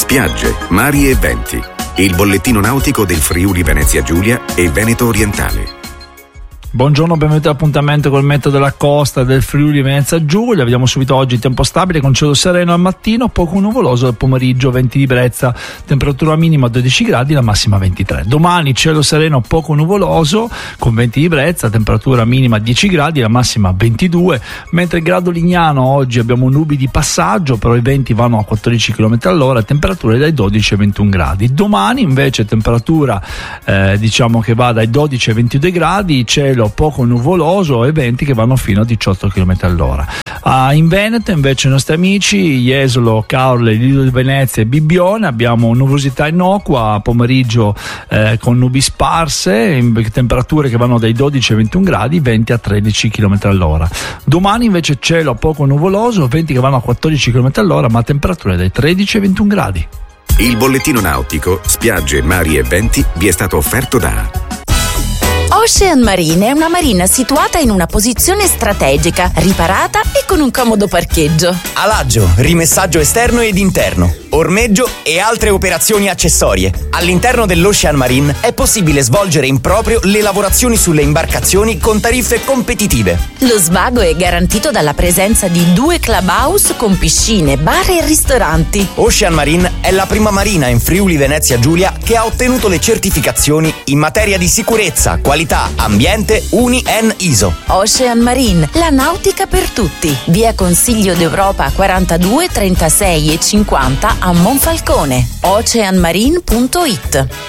spiagge, mari e venti. Il bollettino nautico del Friuli Venezia Giulia e Veneto Orientale. Buongiorno, benvenuti all'appuntamento col meteo della costa del Friuli Venezia Giulia. Vediamo subito oggi tempo stabile con cielo sereno al mattino, poco nuvoloso al pomeriggio, venti di brezza, temperatura minima 12 gradi, la massima 23. Domani cielo sereno poco nuvoloso con venti di brezza, temperatura minima 10 gradi, la massima 22, mentre il grado Lignano oggi abbiamo nubi di passaggio, però i venti vanno a 14 km all'ora, temperature dai 12 ai 21 gradi. Domani invece temperatura diciamo che va dai 12 ai 22 gradi, cielo poco nuvoloso e venti che vanno fino a 18 km all'ora. In Veneto invece i nostri amici Jesolo, Caorle, Lido di Venezia e Bibbione abbiamo nuvolosità innocua, pomeriggio con nubi sparse, temperature che vanno dai 12 ai 21 gradi, venti a 13 km all'ora. Domani invece cielo poco nuvoloso, venti che vanno a 14 km all'ora, ma temperature dai 13 ai 21 gradi. Il bollettino nautico, spiagge, mari e venti vi è stato offerto da Ocean Marine è una marina situata in una posizione strategica, riparata e con un comodo parcheggio. Alaggio, rimessaggio esterno ed interno, ormeggio e altre operazioni accessorie. All'interno dell'Ocean Marine è possibile svolgere in proprio le lavorazioni sulle imbarcazioni con tariffe competitive. Lo svago è garantito dalla presenza di 2 clubhouse con piscine, bar e ristoranti. Ocean Marine è la prima marina in Friuli Venezia Giulia che ha ottenuto le certificazioni in materia di sicurezza, qualità, ambiente UNI-EN ISO. Ocean Marine, la nautica per tutti. Via Consiglio d'Europa 42, 36 e 50 a Monfalcone. oceanmarine.it.